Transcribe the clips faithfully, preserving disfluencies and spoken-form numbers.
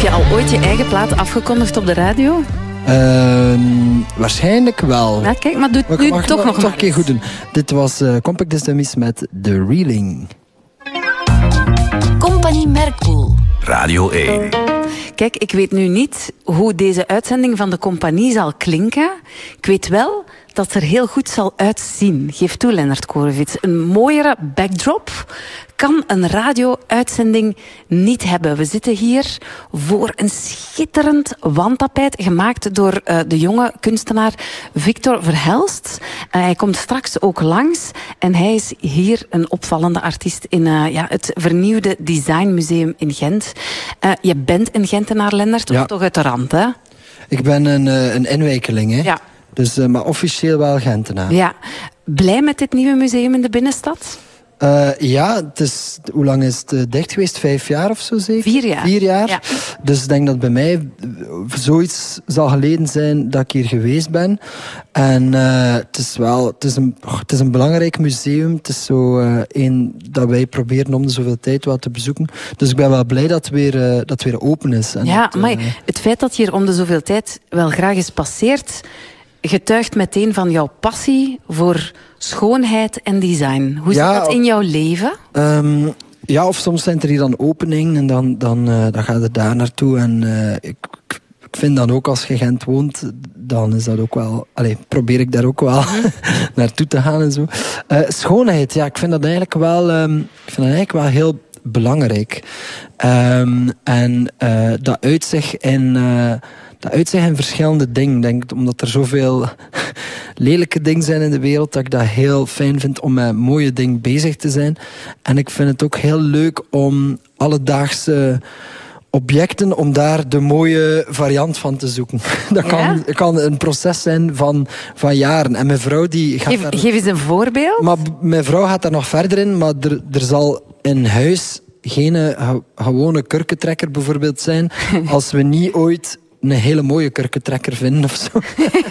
je al ooit je eigen plaat afgekondigd op de radio? Uh, waarschijnlijk wel. Ja, kijk, maar doe het nu mag toch nog toch maar een keer goed doen. Dit was uh, Compact Disc met The Reeling. Compagnie Merkpoel. Radio één. Kijk, ik weet nu niet hoe deze uitzending van de compagnie zal klinken. Ik weet wel dat er heel goed zal uitzien. Geef toe, Lennart Korevits. Een mooiere backdrop kan een radio-uitzending niet hebben. We zitten hier voor een schitterend wandtapijt gemaakt door uh, de jonge kunstenaar Victor Verhelst. Uh, hij komt straks ook langs en hij is hier een opvallende artiest in uh, ja, het vernieuwde Designmuseum in Gent. Uh, je bent een Gentenaar, Lennart, ja. Of toch uit de rand, hè? Ik ben een, uh, een inwijkeling, hè? Ja. Dus, uh, maar officieel wel Gentenaar. Ja. Blij met dit nieuwe museum in de binnenstad? Uh, ja, het is, hoe lang is het uh, dicht geweest? Vijf jaar of zo zeker? Vier jaar. Vier jaar. Ja. Dus ik denk dat bij mij zoiets zal geleden zijn dat ik hier geweest ben. En uh, het is wel, het is een, oh, het is een belangrijk museum. Het is zo uh, een dat wij proberen om de zoveel tijd wat te bezoeken. Dus ik ben wel blij dat het weer, uh, dat het weer open is. En ja, dat, uh, maar het feit dat je hier om de zoveel tijd wel graag eens passeert, getuigt meteen van jouw passie voor schoonheid en design. Hoe ja, zit dat in jouw leven? Um, ja, of soms zijn er hier dan openingen en dan, dan, uh, dan gaat het daar naartoe. En uh, ik, ik vind dan ook, als je Gent woont, dan is dat ook wel... Allee, probeer ik daar ook wel mm-hmm. naartoe te gaan en zo. Uh, schoonheid, ja, ik vind dat eigenlijk wel, um, ik vind dat eigenlijk wel heel belangrijk. Um, en uh, dat uitzicht in... Uh, Dat uitzicht in verschillende dingen, denk ik, omdat er zoveel lelijke dingen zijn in de wereld, dat ik dat heel fijn vind om met mooie dingen bezig te zijn. En ik vind het ook heel leuk om alledaagse objecten, om daar de mooie variant van te zoeken. Dat kan, ja? kan een proces zijn van, van jaren. En mijn vrouw die gaat geef, daar... geef eens een voorbeeld. Maar mijn vrouw gaat daar nog verder in, maar er, er zal in huis geen uh, gewone kurkentrekker bijvoorbeeld zijn, als we niet ooit een hele mooie kurkentrekker vinden of zo.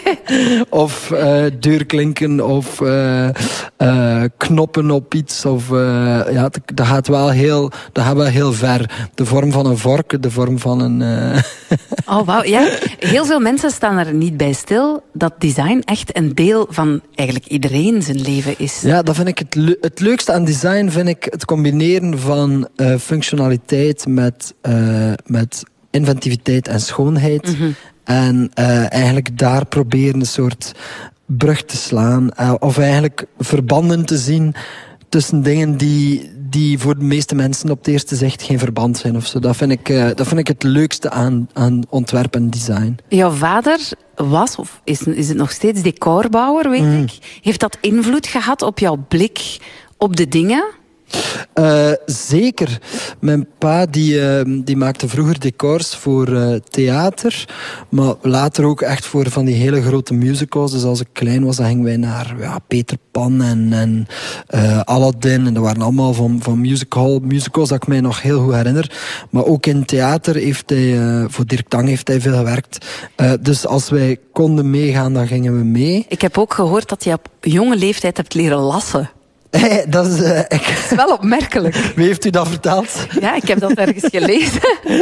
Of uh, deurklinken of uh, uh, knoppen op iets. Of, uh, ja, dat gaat wel heel, dat gaat wel heel ver. De vorm van een vork, de vorm van een... Uh... Oh, wauw. Ja, heel veel mensen staan er niet bij stil dat design echt een deel van eigenlijk iedereen zijn leven is. Ja, dat vind ik het, le- het leukste aan design, vind ik het combineren van uh, functionaliteit met... Uh, met inventiviteit en schoonheid. Mm-hmm. En uh, eigenlijk daar proberen een soort brug te slaan. Uh, of eigenlijk verbanden te zien tussen dingen die, die voor de meeste mensen op het eerste zicht geen verband zijn. Of zo. Dat, vind ik, uh, dat vind ik het leukste aan, aan ontwerp en design. Jouw vader was, of is, is het nog steeds, decorbouwer, weet mm. ik. Heeft dat invloed gehad op jouw blik op de dingen? Uh, zeker. Mijn pa die, uh, die maakte vroeger decors voor uh, theater, maar later ook echt voor van die hele grote musicals. Dus als ik klein was, dan gingen wij naar ja, Peter Pan en, en uh, Aladdin. En dat waren allemaal van, van musical, musicals dat ik mij nog heel goed herinner. Maar ook in theater heeft hij, uh, voor Dirk Tang heeft hij veel gewerkt. Uh, dus als wij konden meegaan, dan gingen we mee. Ik heb ook gehoord dat je op jonge leeftijd hebt leren lassen. Hey, dat, is, uh, ik... dat is wel opmerkelijk. Wie heeft u dat verteld? Ja, ik heb dat ergens gelezen.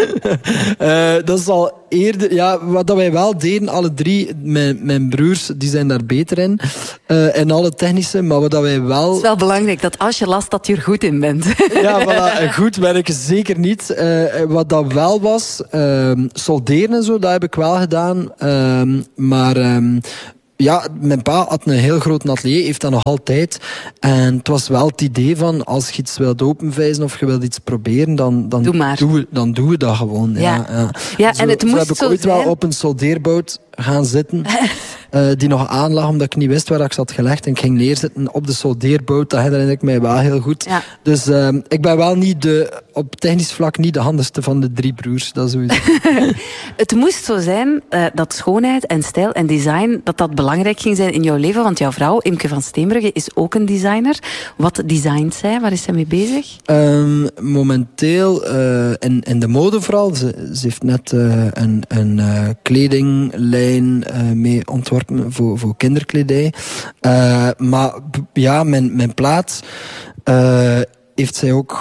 uh, dat is al eerder... Ja, wat dat wij wel deden, alle drie, mijn, mijn broers, die zijn daar beter in. Uh, en alle technische, maar wat dat wij wel... Het is wel belangrijk dat als je last, dat je er goed in bent. Ja, voilà, goed ben ik zeker niet. Uh, wat dat wel was, uh, solderen en zo, dat heb ik wel gedaan. Uh, maar... Uh, Ja, mijn pa had een heel groot atelier, heeft dat nog altijd. En het was wel het idee van, als je iets wilt openvijzen of je wilt iets proberen, dan, dan, Doe maar. Doe, dan doen we dat gewoon. Ja, ja. ja. ja zo, en het zo moest heb ik zo ooit zijn. wel op een soldeerbout gaan zitten, uh, die nog aan lag, omdat ik niet wist waar ik zat gelegd. En ik ging neerzitten op de soldeerbout, dat herinner ik mij wel heel goed. Ja. Dus uh, ik ben wel niet de, op technisch vlak niet de handigste van de drie broers. Dat sowieso. Het moest zo zijn uh, dat schoonheid en stijl en design, dat dat belangrijk ging zijn in jouw leven, want jouw vrouw, Imke van Steenbrugge, is ook een designer. Wat designt zij? Waar is zij mee bezig? Um, momenteel uh, in, in de mode vooral. Ze, ze heeft net uh, een, een uh, kledinglijn uh, mee ontworpen voor, voor kinderkledij. Uh, maar ja, mijn, mijn plaat uh, heeft zij ook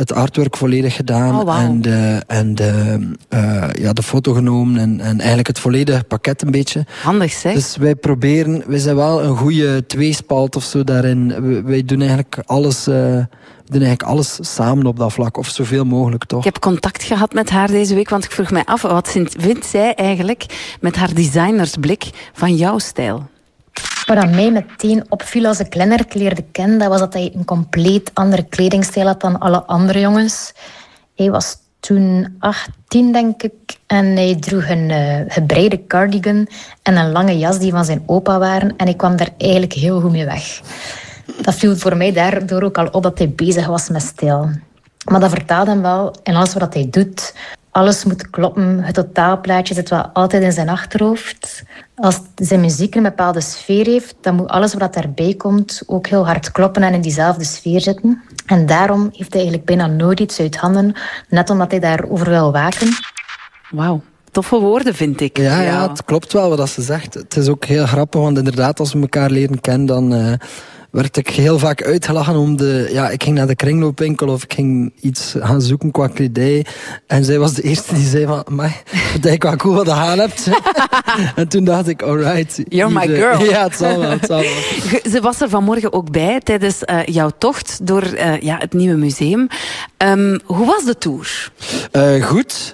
het artwork volledig gedaan. Oh, wow. En, de, en de, uh, ja, de foto genomen. En, en eigenlijk het volledige pakket een beetje. Handig zeg. Dus wij proberen, wij zijn wel een goede tweespalt of zo daarin. Wij, wij doen eigenlijk alles... Uh, We doen eigenlijk alles samen op dat vlak, of zoveel mogelijk toch. Ik heb contact gehad met haar deze week, want ik vroeg mij af, wat vindt zij eigenlijk met haar designersblik van jouw stijl? Wat aan mij meteen opviel als ik Lennart leerde kennen, dat was dat hij een compleet andere kledingstijl had dan alle andere jongens. Hij was toen achttien, denk ik, en hij droeg een uh, gebreide cardigan en een lange jas die van zijn opa waren. En ik kwam daar eigenlijk heel goed mee weg. Dat viel voor mij daardoor ook al op dat hij bezig was met stijl. Maar dat vertaalde hem wel in alles wat hij doet. Alles moet kloppen. Het totaalplaatje zit wel altijd in zijn achterhoofd. Als zijn muziek een bepaalde sfeer heeft, dan moet alles wat daarbij komt ook heel hard kloppen en in diezelfde sfeer zitten. En daarom heeft hij eigenlijk bijna nooit iets uit handen, net omdat hij daarover wil waken. Wauw. Toffe woorden, vind ik. Ja, ja, het klopt wel wat ze zegt. Het is ook heel grappig, want inderdaad, als we elkaar leren kennen, dan... Uh, werd ik heel vaak uitgelachen om de... Ja, ik ging naar de kringloopwinkel of ik ging iets gaan zoeken qua kledij. En zij was de eerste die zei van... Amai, het is wel cool wat je aan hebt. En toen dacht ik, alright. You're hier, my girl. Ja, het zal wel, het zal wel. Ze was er vanmorgen ook bij tijdens uh, jouw tocht door uh, ja, het nieuwe museum. Um, hoe was de tour? Uh, goed.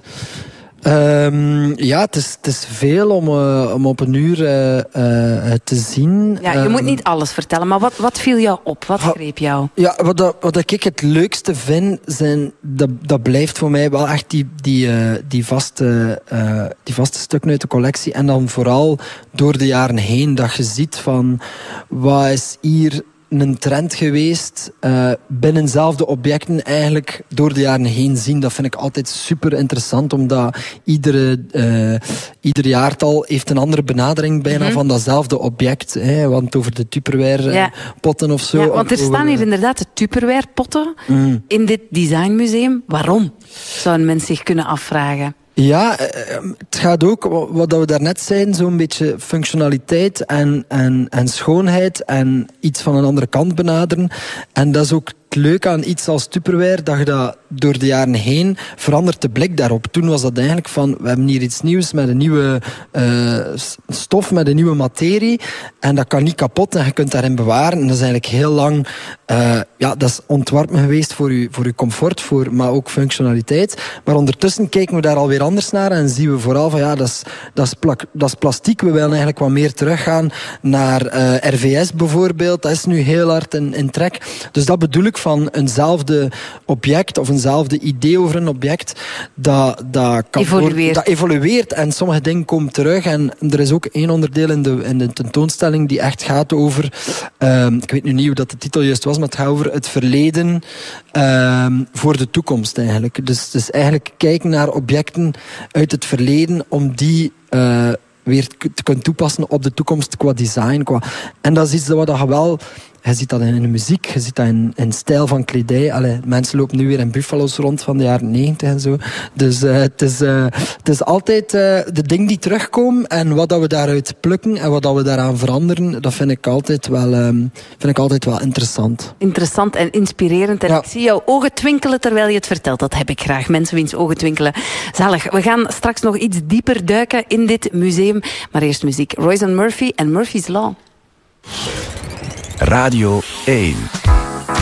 Um, ja, het is, het is veel om, uh, om op een uur uh, uh, te zien. Ja, je um, moet niet alles vertellen, maar wat, wat viel jou op? Wat greep jou? Ja, wat, dat, wat ik het leukste vind, zijn, dat, dat blijft voor mij wel echt die, die, uh, die, vaste, uh, die vaste stukken uit de collectie. En dan vooral door de jaren heen, dat je ziet van, wat is hier een trend geweest, uh, binnen dezelfde objecten eigenlijk door de jaren heen zien. Dat vind ik altijd super interessant, omdat iedere, uh, ieder jaartal heeft een andere benadering bijna mm-hmm. van datzelfde object. Hè, want over de Tupperware ja. potten of zo. Ja, want er over, staan hier inderdaad de Tupperware potten mm. in dit designmuseum. Waarom? Zou een mens zich kunnen afvragen. Ja, het gaat ook, wat we daarnet zeiden, zo'n beetje functionaliteit en, en, en schoonheid en iets van een andere kant benaderen. En dat is ook het leuke aan iets als Tupperware, dat je dat door de jaren heen verandert de blik daarop. Toen was dat eigenlijk van, we hebben hier iets nieuws met een nieuwe uh, stof, met een nieuwe materie. En dat kan niet kapot en je kunt daarin bewaren. En dat is eigenlijk heel lang, uh, ja, dat is ontworpen geweest voor je, voor je comfort, voor, maar ook functionaliteit. Maar ondertussen kijken we daar alweer anders naar en zien we vooral van, ja, dat is, dat is, plak, dat is plastiek. We willen eigenlijk wat meer teruggaan naar uh, R V S bijvoorbeeld. Dat is nu heel hard in, in trek. Dus dat bedoel ik van eenzelfde object of eenzelfde idee over een object dat, dat, kan evolueert. Voor, dat evolueert en sommige dingen komen terug. En er is ook één onderdeel in de, in de tentoonstelling die echt gaat over, uh, ik weet nu niet hoe dat de titel juist was, maar het gaat over het verleden uh, voor de toekomst eigenlijk. Dus, dus eigenlijk kijken naar objecten uit het verleden om die uh, weer te kunnen toepassen op de toekomst qua design. Qua... En dat is iets wat je wel... Je ziet dat in de muziek, je ziet dat in, in stijl van kledij. Allee, mensen lopen nu weer in buffalo's rond van de jaren negentig en zo. Dus uh, het, is, uh, het is altijd uh, de dingen die terugkomen en wat dat we daaruit plukken en wat dat we daaraan veranderen, dat vind ik altijd wel, um, vind ik altijd wel interessant. Interessant en inspirerend. En ja. Ik zie jouw ogen twinkelen terwijl je het vertelt. Dat heb ik graag. Mensen wiens ogen twinkelen. Zalig. We gaan straks nog iets dieper duiken in dit museum. Maar eerst muziek. Royce and Murphy en Murphy's Law. Radio één.